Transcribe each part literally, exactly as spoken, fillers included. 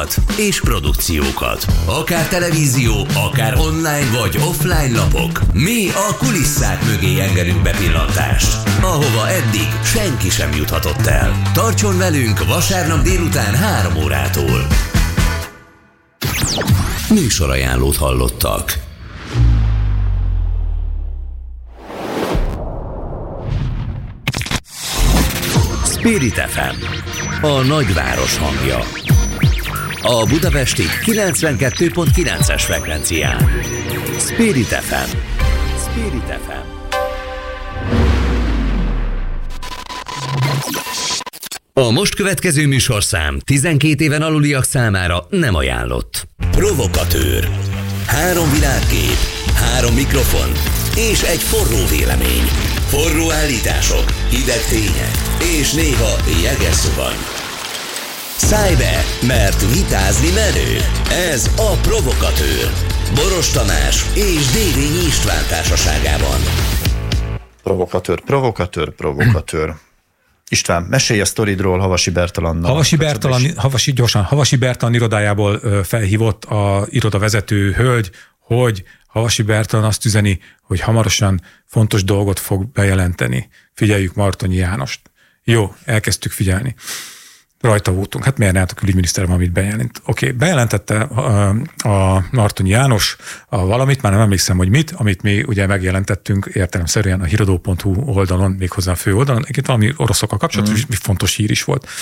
műsorokat és produkciókat. Akár televízió, akár online vagy offline lapok. Mi a kulisszák mögé engedünk bepillantást, ahova eddig senki sem juthatott el. Tartson velünk vasárnap délután három órától. Műsorajánlót hallottak. Spirit ef em, a nagyváros hangja. A budapesti kilencvenkettő pont kilences frekvencián. Spirit ef em. Spirit ef em. A most következő műsorszám tizenkét éven aluliak számára nem ajánlott. Provokatőr. Három világkép, három mikrofon és egy forró vélemény. Forró állítások, hideg tények és néha jeges szuvany. Szállj be, mert vitázni menő. Ez a Provokatőr. Boros Tamás és Dévényi István társaságában. Provokatőr, provokatőr, provokatőr. István, mesélj a sztoridról Havasi Bertalannal. Havasi Bertalan, Havasi, gyorsan, Havasi Bertalan irodájából felhívott a irodavezető hölgy, hogy Havasi Bertalan azt üzeni, hogy hamarosan fontos dolgot fog bejelenteni. Figyeljük Martonyi Jánost. Jó, elkezdtük figyelni. Rajta voltunk. Hát miért ne, a külügyminiszter valamit bejelent? Oké, okay, bejelentette a, a Martonyi János a valamit, már nem emlékszem, hogy mit, amit mi ugye megjelentettünk értelemszerűen a híradó pont hu oldalon, méghozzá a fő oldalon. Egyébként valami oroszokkal kapcsolatos, mm. fontos hír is volt.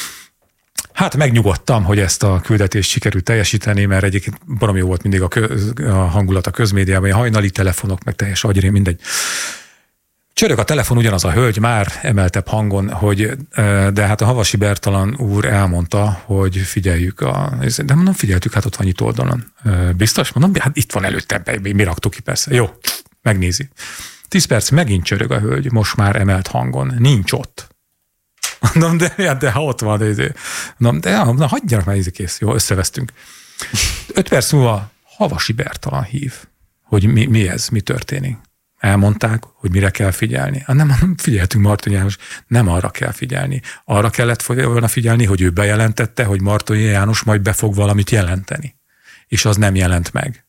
Hát megnyugodtam, hogy ezt a küldetést sikerült teljesíteni, mert egyébként baromi jó volt mindig a, köz, a hangulat a közmédiában, a hajnali telefonok, meg teljes agyrém, mindegy. Csörög a telefon, ugyanaz a hölgy már emeltebb hangon, hogy de hát a Havasi Bertalan úr elmondta, hogy figyeljük a... De mondom, figyeltük, hát ott van itt oldalon. Biztos? Mondom, hát itt van előtte, mi raktuk ki persze. Jó, megnézi. Tíz perc, megint csörög a hölgy, most már emelt hangon. Nincs ott. Mondom, de, de ha ott van, de, mondom, de na, hagyjanak már, ez kész. Jó, összevesztünk. Öt perc múlva Havasi Bertalan hív, hogy mi, mi ez, mi történik. Elmondták, hogy mire kell figyelni. Ah, nem, nem figyeltünk Martonyi János, nem arra kell figyelni. Arra kellett volna figyelni, hogy ő bejelentette, hogy Martonyi János majd be fog valamit jelenteni. És az nem jelent meg.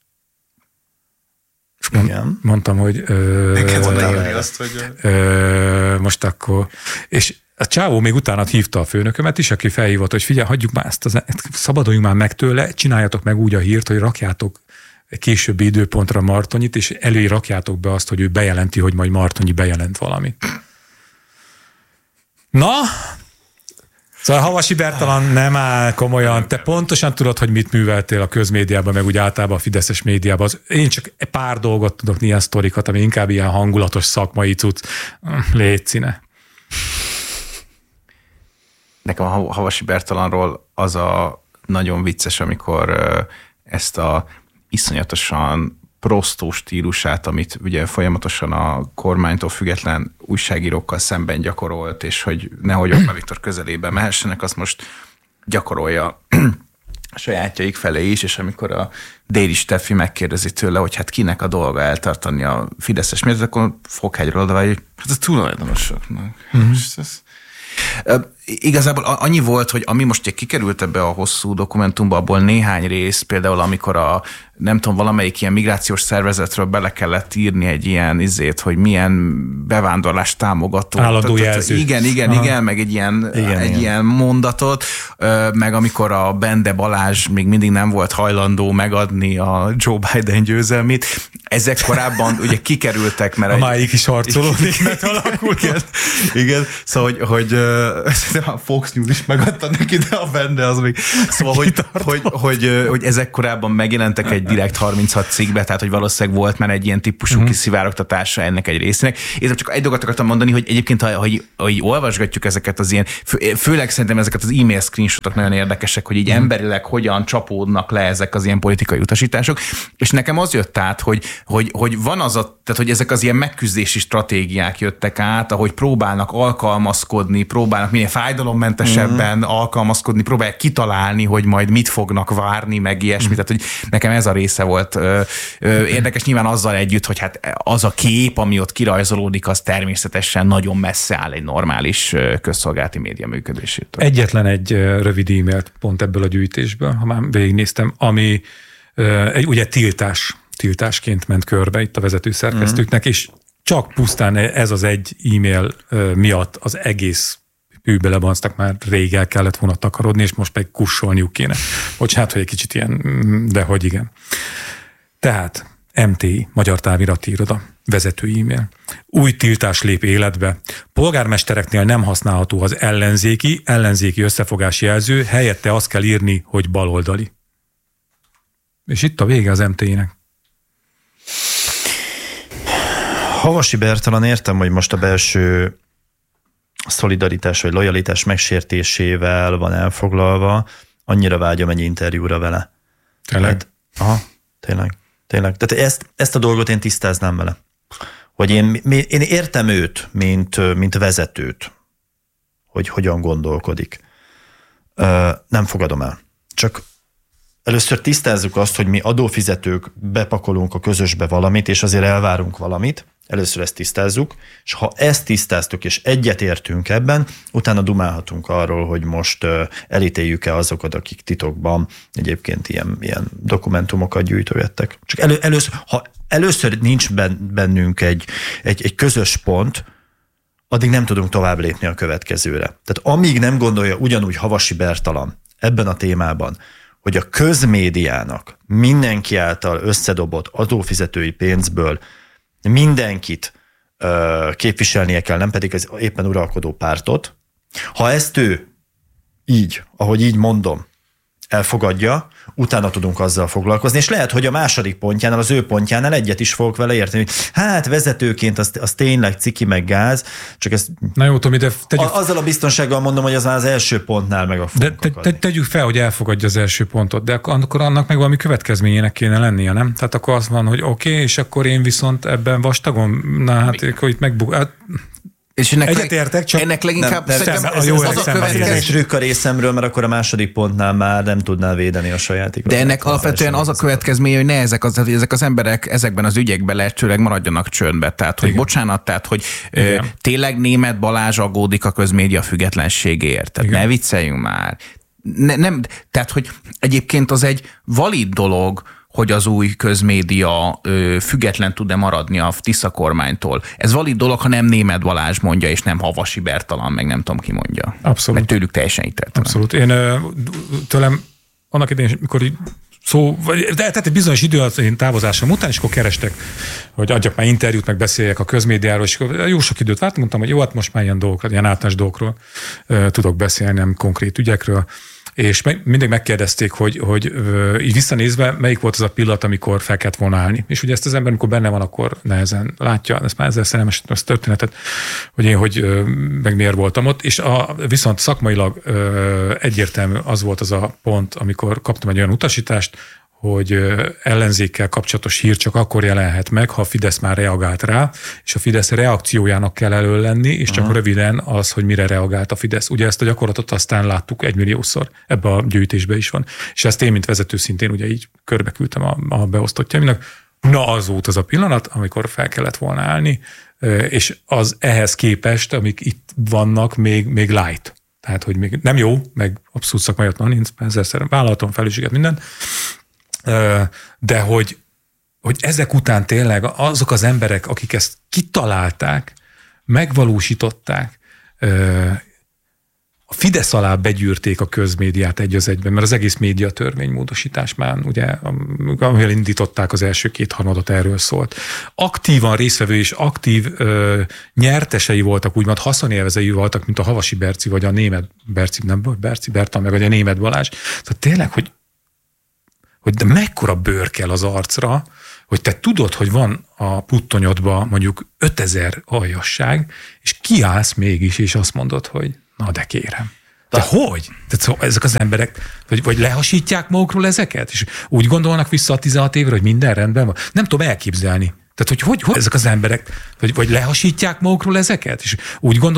És mond, mondtam, hogy... Ö, ö, azt, hogy... Ö, most akkor... És a csávó még utána hívta a főnökömet is, aki felhívott, hogy figyelj, hagyjuk már ezt, az, szabaduljunk már meg tőle, csináljatok meg úgy a hírt, hogy rakjátok későbbi időpontra Martonyit, és elé rakjátok be azt, hogy ő bejelenti, hogy majd Martonyi bejelent valamit. Na, szóval Havasi Bertalan nem áll komolyan. Te pontosan tudod, hogy mit műveltél a közmédiában, meg úgy általában a fideszes médiában. Az, én csak pár dolgot tudok, ilyen sztorikat, ami inkább ilyen hangulatos szakmai cucc. Légy színe. Nekem a Havasi Bertalanról az a nagyon vicces, amikor ezt a iszonyatosan prostó stílusát, amit ugye folyamatosan a kormánytól független újságírókkal szemben gyakorolt, és hogy nehogy Orbán Viktor közelébe mehessenek, azt most gyakorolja a sajátjaik felé is, és amikor a Déri Steffi megkérdezi tőle, hogy hát kinek a dolga eltartani a fideszes mérdőt, akkor Fokhegyről odavágy, hogy hát a tulajdonosoknak. Mm-hmm. Igazából annyi volt, hogy ami most kikerült ebbe a hosszú dokumentumba, abból néhány rész, például amikor a, nem tudom, valamelyik ilyen migrációs szervezetről bele kellett írni egy ilyen izét, hogy milyen bevándorlás támogató. Állandó jelző. Igen, igen, Aha. igen, meg egy ilyen, igen, egy igen. ilyen mondatot, meg amikor a Bende Balázs még mindig nem volt hajlandó megadni a Joe Biden győzelmét. Ezek korábban ugye kikerültek, mert... A máig is harcolódik, mert alakul. Igen, igen, szóval, hogy, hogy a Fox News is megadta neki, de a Bende az még... Szóval, hogy, hogy, hogy, hogy ezek korábban megjelentek egy direkt harminchat cikkbe, tehát, hogy valószínűleg volt már egy ilyen típusú mm. kiszivárogtatása ennek egy részének. Én csak egy dolgot akartam mondani, hogy egyébként, ha, hogy, hogy olvasgatjuk ezeket az ilyen, fő, főleg szerintem ezeket az e-mail screenshotok nagyon érdekesek, hogy így mm. emberileg hogyan csapódnak le ezek az ilyen politikai utasítások, és nekem az jött át, hogy, hogy, hogy van az a, tehát, hogy ezek az ilyen megküzdési stratégiák jöttek át, ahogy próbálnak alkalmazkodni, próbálnak minél fájdalommentesebben mm. alkalmazkodni, próbálják kitalálni, hogy majd mit fognak várni, meg ilyesmi. Mm. Tehát, hogy nekem ez a része volt érdekes, nyilván azzal együtt, hogy hát az a kép, ami ott kirajzolódik, az természetesen nagyon messze áll egy normális közszolgálati média működésétől. Egyetlen egy rövid e-mailt pont ebből a gyűjtésből, ha már végignéztem, ami egy ugye tiltás, tiltásként ment körbe itt a vezető szerkesztőknek, mm. és csak pusztán ez az egy e-mail miatt az egész hűbe lebanztak, már rég el kellett volna takarodni, és most meg kussolniuk kéne. Bocsánat, hogy egy kicsit ilyen, de hogy igen. Tehát em té i, Magyar Távirati Iroda, vezető e-mail. Új tiltás lép életbe. Polgármestereknél nem használható az ellenzéki, ellenzéki összefogási jelző, helyette azt kell írni, hogy baloldali. És itt a vége az em té i-nek. Havasi Bertalan, értem, hogy most a belső szolidaritás vagy lojalitás megsértésével van elfoglalva, annyira vágyom egy interjúra vele. Tényleg? Hát, aha, tényleg. Tényleg. Tehát ezt, ezt a dolgot én tisztáznám vele. Hogy én, én értem őt, mint, mint vezetőt, hogy hogyan gondolkodik. Nem fogadom el. Csak először tisztázzuk azt, hogy mi adófizetők bepakolunk a közösbe valamit, és azért elvárunk valamit. Először ezt tisztázzuk, és ha ezt tisztáztuk, és egyetértünk ebben, utána dumálhatunk arról, hogy most elítéljük-e azokat, akik titokban egyébként ilyen, ilyen dokumentumokat gyűjtögettek. Csak elő, először, ha először nincs bennünk egy, egy, egy közös pont, addig nem tudunk tovább lépni a következőre. Tehát amíg nem gondolja ugyanúgy Havasi Bertalan ebben a témában, hogy a közmédiának mindenki által összedobott adófizetői pénzből mindenkit ö, képviselnie kell, nem pedig az éppen uralkodó pártot. Ha ezt ő így, ahogy így mondom, elfogadja, utána tudunk azzal foglalkozni, és lehet, hogy a második pontjánál, az ő pontjánál egyet is fogok vele érteni, hogy hát vezetőként az, az tényleg ciki meg gáz, csak ezt Na jó, Tomi, de tegyük... a, azzal a biztonsággal mondom, hogy az már az első pontnál meg a De te, te, tegyük fel, hogy elfogadja az első pontot, de akkor annak meg valami következményének kéne lennie, nem? Tehát akkor az van, hogy oké, okay, és akkor én viszont ebben vastagom, na hát akkor itt megbuk... Hát, és ennek egyetértek, csak ennek leginkább nem, nem, a jó az a következő trükk a részemről, mert akkor a második pontnál már nem tudnál védeni a saját igazat. De ennek alapvetően az a következménye, hogy ne ezek az, ezek az emberek ezekben az ügyekben lehetőleg maradjanak csöndbe. Tehát, hogy Igen. bocsánat, tehát, hogy ö, tényleg Németh Balázs aggódik a közmédia függetlenségéért. Tehát Igen. ne vicceljünk már. Ne, nem, tehát, hogy egyébként az egy valid dolog, hogy az új közmédia ö, független tud-e maradni a Tisza kormánytól. Ez valid dolog, ha nem Németh Balázs mondja, és nem Havasi Bertalan, meg nem tudom ki mondja. Abszolút. Mert tőlük teljesen hiteltelen. Abszolút. Én ö, tőlem annak idején, mikor így szó, de tehát egy bizonyos idő az én távozásom után, és akkor kerestek, hogy adjak már interjút, meg beszéljek a közmédiáról, és akkor jó sok időt vártam, mondtam, hogy jó, hát most már ilyen dolgokról, ilyen általános dolgokról ö, tudok beszélni, nem konkrét ügyekről. És meg, mindig megkérdezték, hogy, hogy ö, így visszanézve, melyik volt az a pillanat, amikor fel kellett volna állni. És ugye ezt az ember, amikor benne van, akkor nehezen látja, ezt már ezzel szerelmes történetet, hogy én hogy ö, meg miért voltam ott. És a, viszont szakmailag ö, egyértelmű az volt az a pont, amikor kaptam egy olyan utasítást, hogy ellenzékkel kapcsolatos hír csak akkor jelenhet meg, ha a Fidesz már reagált rá, és a Fidesz reakciójának kell elő lenni, és csak uh-huh. röviden az, hogy mire reagált a Fidesz. Ugye ezt a gyakorlatot aztán láttuk egymilliószor, ebbe a gyűjtésbe is van. És ezt én, mint vezető szintén ugye így körbeküldtem a, a beosztottjaimnak. Na, az volt az a pillanat, amikor fel kellett volna állni, és az ehhez képest, amik itt vannak, még, még light. Tehát, hogy még nem jó, meg abszolút szakmaiat van, nincs, ezerszer vállalatom felelősséget, minden. De hogy, hogy ezek után tényleg azok az emberek, akik ezt kitalálták, megvalósították, a Fidesz alá begyűrték a közmédiát egy az egyben, mert az egész médiatörvénymódosítás már, ugye, amivel indították az első kétharmadot, erről szólt. Aktívan résztvevő és aktív ö, nyertesei voltak, úgymond haszonélvezői voltak, mint a Havasi Berci, vagy a Németh Berci, nem Berci Bertalan, meg vagy a Németh Balázs. Tehát tényleg, hogy hogy de mekkora bőr kell az arcra, hogy te tudod, hogy van a puttonyodban mondjuk ötezer aljasság, és kiállsz mégis, és azt mondod, hogy na de kérem. De hogy? Tehát szóval ezek az emberek, vagy, vagy lehasítják magukról ezeket, és úgy gondolnak vissza a tizenhat évre, hogy minden rendben van? Nem tudom elképzelni. Tehát, hogy hogy, hogy ezek az emberek, vagy, vagy lehasítják magukról ezeket, és úgy gondolnak,